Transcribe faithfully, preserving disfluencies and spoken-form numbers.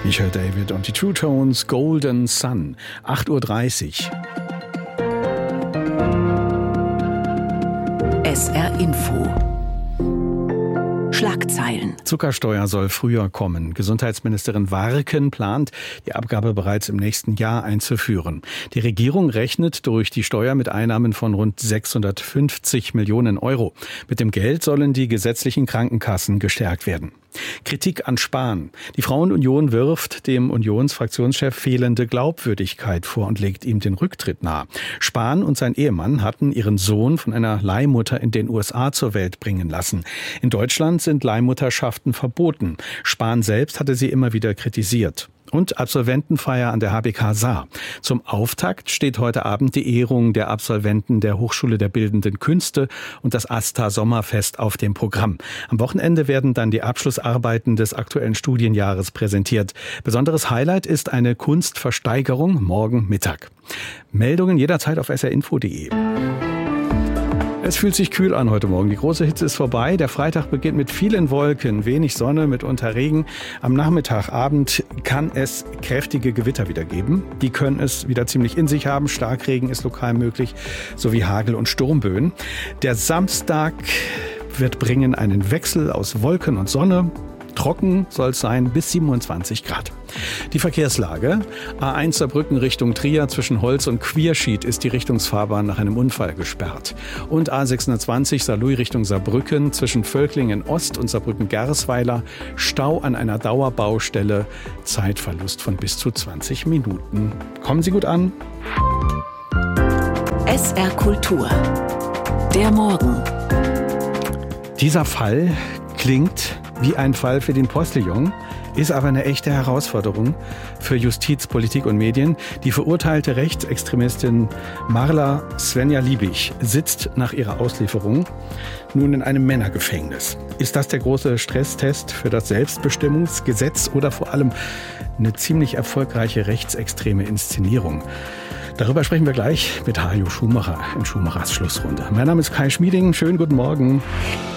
Ich höre David und die True Tones, Golden Sun, acht Uhr dreißig. S R Info. Schlagzeilen. Zuckersteuer soll früher kommen. Gesundheitsministerin Warken plant, die Abgabe bereits im nächsten Jahr einzuführen. Die Regierung rechnet durch die Steuer mit Einnahmen von rund sechshundertfünfzig Millionen Euro. Mit dem Geld sollen die gesetzlichen Krankenkassen gestärkt werden. Kritik an Spahn. Die Frauenunion wirft dem Unionsfraktionschef fehlende Glaubwürdigkeit vor und legt ihm den Rücktritt nahe. Spahn und sein Ehemann hatten ihren Sohn von einer Leihmutter in den U S A zur Welt bringen lassen. In Deutschland sind Leihmutterschaften verboten. Spahn selbst hatte sie immer wieder kritisiert. Und Absolventenfeier an der H B K Saar. Zum Auftakt steht heute Abend die Ehrung der Absolventen der Hochschule der Bildenden Künste und das AStA Sommerfest auf dem Programm. Am Wochenende werden dann die Abschlussarbeiten des aktuellen Studienjahres präsentiert. Besonderes Highlight ist eine Kunstversteigerung morgen Mittag. Meldungen jederzeit auf s r info punkt d e. Es fühlt sich kühl an heute Morgen. Die große Hitze ist vorbei. Der Freitag beginnt mit vielen Wolken, wenig Sonne, mitunter Regen. Am Nachmittag, Abend kann es kräftige Gewitter wieder geben. Die können es wieder ziemlich in sich haben. Starkregen ist lokal möglich, sowie Hagel- und Sturmböen. Der Samstag wird bringen einen Wechsel aus Wolken und Sonne. Trocken soll es sein, bis siebenundzwanzig Grad. Die Verkehrslage. A eins Saarbrücken Richtung Trier zwischen Holz und Quierschied ist die Richtungsfahrbahn nach einem Unfall gesperrt. Und A sechshundertzwanzig Saarlouis Richtung Saarbrücken zwischen Völklingen Ost und Saarbrücken-Gersweiler. Stau an einer Dauerbaustelle. Zeitverlust von bis zu zwanzig Minuten. Kommen Sie gut an. S R Kultur. Der Morgen. Dieser Fall klingt wie ein Fall für den Postillon, ist aber eine echte Herausforderung für Justiz, Politik und Medien. Die verurteilte Rechtsextremistin Marla Svenja-Liebig sitzt nach ihrer Auslieferung nun in einem Männergefängnis. Ist das der große Stresstest für das Selbstbestimmungsgesetz oder vor allem eine ziemlich erfolgreiche rechtsextreme Inszenierung? Darüber sprechen wir gleich mit Hajo Schumacher in Schumachers Schlussrunde. Mein Name ist Kai Schmieding. Schönen guten Morgen.